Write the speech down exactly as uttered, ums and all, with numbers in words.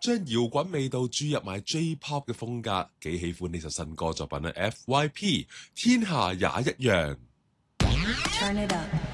將搖滾味道注入埋 J-pop 嘅風格，幾喜歡呢首新歌作品啊 ！F Y P 天下也一樣。 Turn it up.